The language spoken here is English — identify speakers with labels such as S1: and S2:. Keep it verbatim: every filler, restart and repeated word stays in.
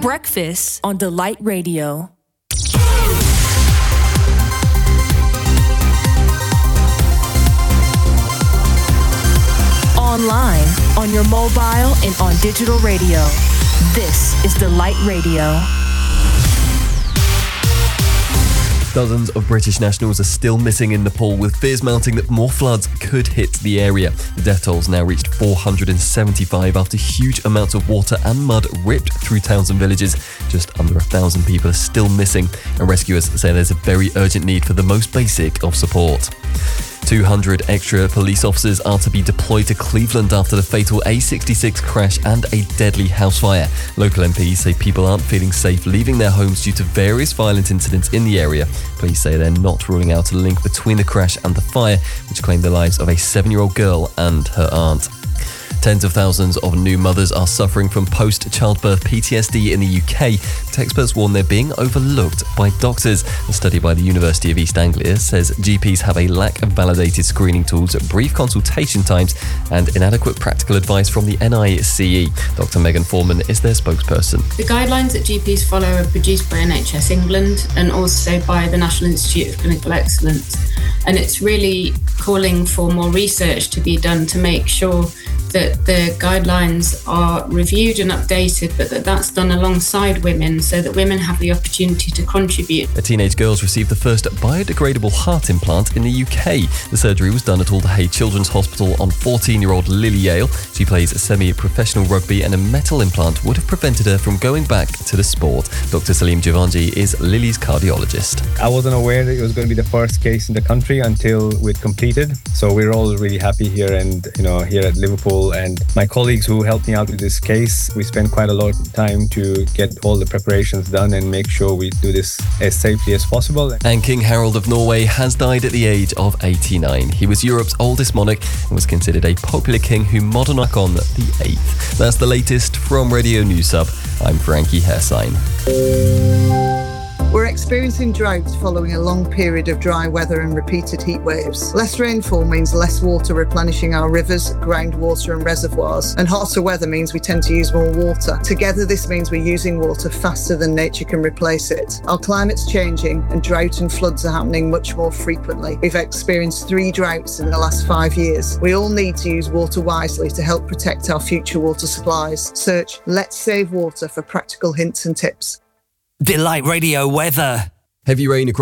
S1: Breakfast on Delight Radio. Online, on your mobile, and on digital radio. This is Delight Radio.
S2: Dozens of British nationals are still missing in Nepal, with fears mounting that more floods could hit the area. The death toll's now reached four hundred seventy-five after huge amounts of water and mud ripped through towns and villages. Just under a thousand people are still missing, and rescuers say there's a very urgent need for the most basic of support. two hundred extra police officers are to be deployed to Cleveland after the fatal A sixty-six crash and a deadly house fire. Local M Ps say people aren't feeling safe leaving their homes due to various violent incidents in the area. Police say they're not ruling out a link between the crash and the fire, which claimed the lives of a seven-year-old girl and her aunt. Tens of thousands of new mothers are suffering from post-childbirth P T S D in the U K, but experts warn they're being overlooked by doctors. A study by the University of East Anglia says G Ps have a lack of validated screening tools, brief consultation times, and inadequate practical advice from the N I C E. Doctor Megan Foreman is their spokesperson.
S3: The guidelines that G Ps follow are produced by N H S England and also by the National Institute of Clinical Excellence. And it's really calling for more research to be done to make sure that the guidelines are reviewed and updated, but that that's done alongside women so that women have the opportunity to contribute.
S2: A teenage girl's received the first biodegradable heart implant in the U K. The surgery was done at Alder Hey Children's Hospital on fourteen-year-old Lily Yale. She plays semi-professional rugby, and a metal implant would have prevented her from going back to the sport. Doctor Salim Javanji is Lily's cardiologist.
S4: I wasn't aware that it was going to be the first case in the country until we'd completed. So we're all really happy here, and you know, here at Liverpool. And my colleagues who helped me out with this case, we spent quite a lot of time to get all the preparations done and make sure we do this as safely as possible.
S2: And King Harald of Norway has died at the age of eighty-nine. He was Europe's oldest monarch and was considered a popular king who modernized on the eighth. That's the latest from Radio News Hub. I'm Frankie Hairsign.
S5: We're experiencing droughts following a long period of dry weather and repeated heat waves. Less rainfall means less water replenishing our rivers, groundwater and reservoirs, and hotter weather means we tend to use more water. Together, this means we're using water faster than nature can replace it. Our climate's changing and drought and floods are happening much more frequently. We've experienced three droughts in the last five years. We all need to use water wisely to help protect our future water supplies. Search Let's Save Water for practical hints and tips.
S6: Delight Radio weather.
S2: Heavy rain across